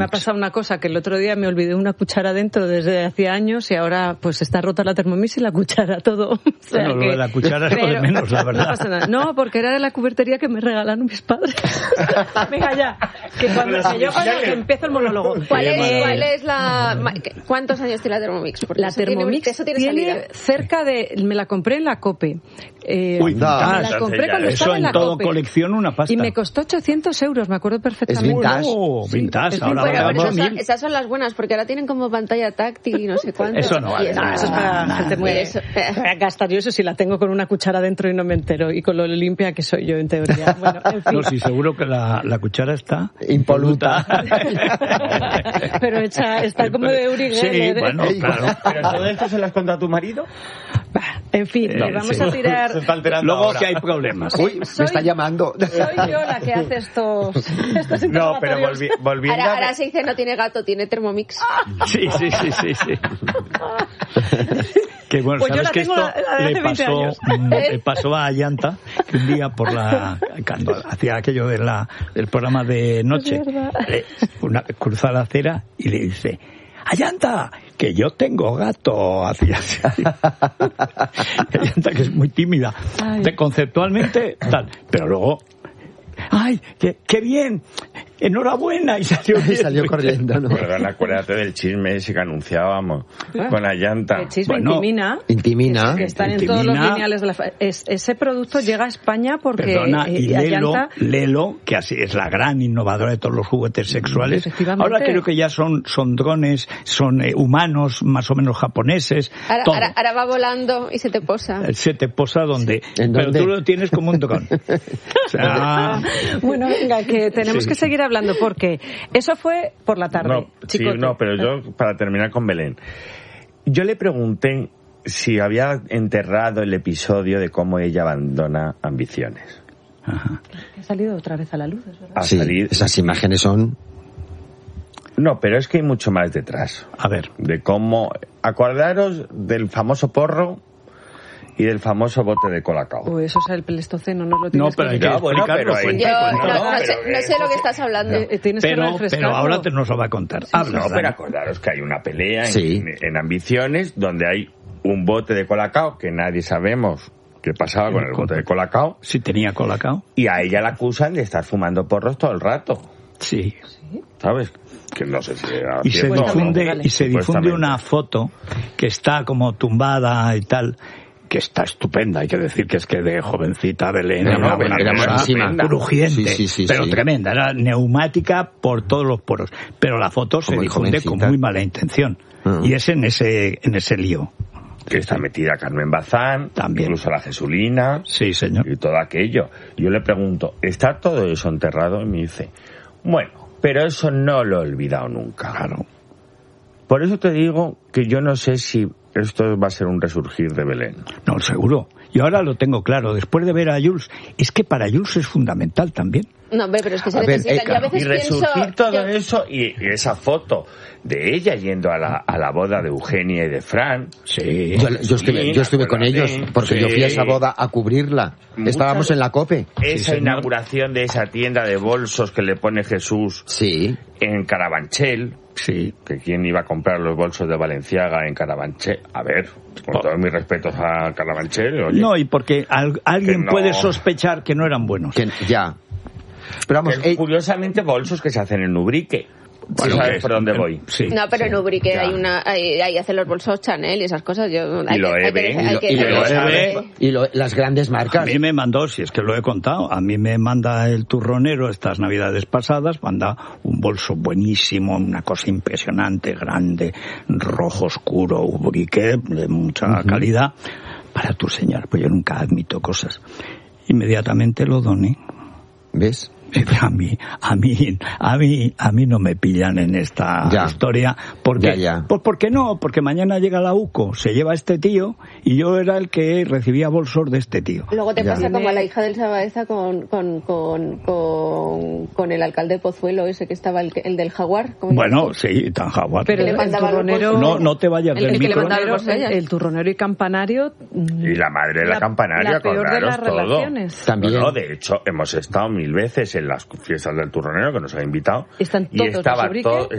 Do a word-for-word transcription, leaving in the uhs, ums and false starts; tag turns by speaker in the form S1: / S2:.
S1: Me ha pasado una cosa, que el otro día me olvidé una cuchara dentro desde hacía años y ahora pues está rota la Thermomix y la cuchara, todo. O sea,
S2: bueno,
S1: que,
S2: lo de la cuchara es lo de menos, la verdad.
S1: No pasa nada. No, porque era de la cubertería que me regalaron mis padres. Venga ya, que cuando que yo cuando que empiezo el monólogo.
S3: ¿Cuál es, ¿Cuál es la... ¿Cuántos años tiene la Thermomix? Porque
S1: la
S3: eso
S1: Thermomix
S3: tiene, eso tiene,
S1: tiene
S3: salida.
S1: cerca de... Me la compré en la COPE. Eh,
S2: Uy,
S1: me la compré cuando
S2: eso
S1: estaba en
S2: en
S1: la
S2: todo
S1: COPE.
S2: colección una pasta.
S1: Y me costó ochocientos euros, me acuerdo perfectamente.
S4: Es vintage.
S2: Oh, vintage,
S1: sí,
S2: ahora
S3: Bueno,
S2: vale
S3: pero
S2: ocho
S3: esas,
S2: mil.
S3: esas son las buenas, porque ahora tienen como pantalla táctil y no sé cuánto.
S2: Eso no vale
S3: Y eso,
S2: nada,
S1: Eso es para
S2: Nah,
S1: gente muy...
S3: eso.
S1: Voy a gastar yo eso si la tengo con una cuchara dentro y no me entero. Y con lo limpia que soy yo, en teoría. Bueno, en fin.
S2: No, sí, seguro que la, la cuchara está
S4: Impoluta.
S1: Pero hecha, está como de Uri
S2: Sí,
S1: Geller, ¿eh?
S2: bueno, claro.
S5: ¿Pero todo esto se lo has contado a tu marido?
S1: Bah, en fin,
S2: Eh,
S1: le vamos
S2: sí.
S1: a tirar...
S5: Se está alterando
S2: Luego
S5: ahora.
S2: que hay problemas.
S4: Uy, me
S1: Soy-
S4: está llamando.
S1: Soy yo la que hace estos, estos
S5: No, pero
S1: interrogatorios.
S5: volvi- volviendo
S3: Ahora,
S5: a...
S3: ahora se dice no tiene gato, tiene Thermomix.
S2: Sí, sí, sí, sí, sí. Que bueno,
S1: Pues yo
S2: sabes
S1: la
S2: que
S1: tengo
S2: esto
S1: la- la de hace
S2: le
S1: veinte
S2: pasó,
S1: años.
S2: mm, le pasó a Ayanta que un día por la cuando hacía aquello de la del programa de noche,
S1: Es verdad.
S2: le- una, cruza la acera y le dice: Ayanta, que yo tengo gato. Hacía así. Ayanta, que es muy tímida,
S1: Ay.
S2: de conceptualmente tal, pero luego, ay, qué, qué bien, enhorabuena, y salió,
S4: Y salió corriendo, ¿no?
S5: Perdón, acuérdate del chisme ese que anunciábamos con la llanta.
S1: El chisme
S2: Bueno,
S1: Intimina.
S4: Intimina.
S1: Que están en
S2: Intimina.
S1: todos los lineales de la... fa- Es, ese producto llega a España porque...
S2: Perdona, y
S1: eh,
S2: Lelo,
S1: Ayanta-
S2: Lelo, que así es la gran innovadora de todos los juguetes sexuales.
S1: Efectivamente.
S2: Ahora creo que ya son, son drones, son eh, humanos, más o menos japoneses.
S3: Ahora,
S2: todo.
S3: ahora, ahora va volando y se te posa.
S2: Se te posa donde.
S4: ¿En
S2: Pero
S4: dónde?
S2: tú lo tienes como un dron. O sea,
S1: Bueno, venga, que tenemos
S2: Sí.
S1: que seguir hablando porque eso fue por la tarde.
S5: No, sí,
S1: Chicote.
S5: no, pero yo, para terminar con Belén, yo le pregunté si había enterrado el episodio de cómo ella abandona Ambiciones.
S2: ajá.
S1: Ha salido otra vez a la luz, es verdad.
S5: A
S4: Sí,
S5: salir...
S4: esas imágenes son...
S5: No, pero es que hay mucho más detrás.
S2: A ver,
S5: De cómo... Acordaros del famoso porro y del famoso bote de Colacao.
S1: Pues eso es el Pleistoceno, no lo
S2: no,
S1: tienes
S2: pero hay
S1: que...
S2: que
S5: Ya, bueno,
S2: explicarlo.
S5: pero hay-
S2: cuenta,
S3: Yo
S2: cuenta.
S3: no, no sé,
S5: pero,
S3: no sé lo que estás hablando.
S1: Eh, eh, tienes que
S2: Pero,
S1: refrescarlo.
S2: pero ahora te nos lo va a contar. Habla,
S5: No,
S2: Dani.
S5: pero acordaros que hay una pelea en,
S4: Sí.
S5: en Ambiciones donde hay un bote de Colacao que nadie sabemos qué pasaba con el bote de Colacao
S2: Si tenía colacao.
S5: y a ella la acusan de estar fumando porros todo el rato,
S2: Sí.
S5: ¿sabes? Que no sé si era
S2: Y se
S5: cierto o no.
S2: difunde,
S1: vale.
S2: y se difunde
S5: Supuestamente.
S2: una foto que está como tumbada y tal, que está estupenda, hay que decir que es que de jovencita Belén
S4: Era
S2: era
S4: una-
S2: una
S4: era
S2: cosa
S4: buenísima.
S2: crujiente,
S4: Sí, sí, sí,
S2: pero
S4: sí.
S2: tremenda, era neumática por todos los poros, pero la foto se
S4: Como
S2: difunde con
S4: jovencita.
S2: muy mala intención
S4: Mm.
S2: y es en ese en ese lío.
S5: Que está metida Carmen Bazán,
S2: También.
S5: incluso la Jesulina
S2: Sí, señor.
S5: y todo aquello. Yo le pregunto, ¿está todo eso enterrado? Y me dice, bueno, pero eso no lo he olvidado nunca.
S2: Claro.
S5: Por eso te digo que yo no sé si esto va a ser un resurgir de Belén.
S2: No, seguro. Y ahora lo tengo claro, después de ver a Jules, es que para Jules es fundamental también.
S3: No, hombre, pero es que se
S4: A ver,
S3: necesita.
S4: eh,
S3: Yo a veces
S5: Y resurgir
S3: pienso...
S5: todo
S3: yo-
S5: eso y, y esa foto de ella yendo a la, a la boda de Eugenia y de Fran.
S2: Sí.
S4: Yo, yo estuve, yo estuve con
S5: acuérdate.
S4: ellos, porque
S5: Sí.
S4: yo fui a esa boda a cubrirla.
S5: Muchas-
S4: Estábamos en la COPE.
S5: Esa
S2: señor.
S5: inauguración de esa tienda de bolsos que le pone Jesús
S4: Sí.
S5: en Carabanchel.
S2: Sí.
S5: Que quién iba a comprar los bolsos de Valenciaga en Carabanchel. A ver, con
S2: Oh.
S5: todos mis respetos a Carabanchel. Oye,
S2: No, y porque al- alguien
S5: Que no.
S2: puede sospechar que no eran buenos.
S4: Que, ya. Pero vamos,
S5: que,
S4: eh,
S5: curiosamente bolsos que se hacen en Ubrique.
S2: Bueno,
S5: ¿Sabes
S2: que-
S5: por dónde voy?
S2: Sí.
S3: No, pero en Ubrique
S5: Ya.
S3: hay una, hay, hay hacen los bolsos Chanel y esas cosas. Yo, hay
S5: lo
S3: que- hay
S5: Eve,
S3: que-
S5: y
S3: hay
S5: lo-
S3: que-
S4: y lo
S3: hay que-
S2: Eve.
S4: y lo- las grandes
S2: A
S4: marcas.
S2: mí me mandó, si es que lo he contado, a mí me manda el turronero estas navidades pasadas, manda un bolso buenísimo, una cosa impresionante, grande, rojo oscuro, ubrique, de mucha calidad, para tu señor. Pues yo nunca admito cosas. Inmediatamente lo doné.
S4: ¿Ves?
S2: A mí, a mí, a mí, a mí no me pillan en esta
S4: Ya.
S2: historia. Porque,
S4: Ya, ya.
S2: Pues ¿por qué no? Porque mañana llega la UCO, se lleva a este tío y yo era el que recibía bolsos de este tío.
S3: Luego te
S4: Ya.
S3: pasa como a la hija del Sabaeza con, con, con, con, con el alcalde de Pozuelo, ese que estaba, el, el del Jaguar. ¿cómo
S2: Bueno,
S3: se llama?
S2: sí, tan jaguar.
S1: Pero
S3: le
S1: el
S3: mandaba los
S1: turronero...
S3: bolsos.
S2: No, no te vayas
S3: El-
S2: del
S3: el que le
S2: micro.
S3: mandaba
S1: El,
S3: los bolsos.
S1: el turronero y campanario... mm,
S5: Y la madre de la,
S1: La-
S5: campanaria,
S1: la peor de
S5: acordaros
S1: las
S5: todo.
S1: relaciones.
S4: También.
S5: No, no, de hecho, hemos estado mil veces en las fiestas del turronero, que nos ha invitado.
S3: Están
S5: y
S3: todos
S5: estaba
S3: los Ubrique.
S5: todo,